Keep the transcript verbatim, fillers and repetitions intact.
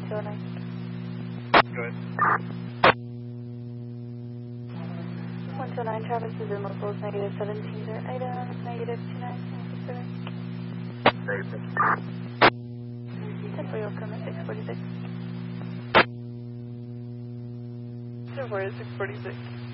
two oh nine. Go ahead. one two nine, Travis is in locals, negative seventeen, their items, negative two nine, seven. Negative. ten four, you'll come at six forty-six. ten four, six forty-six.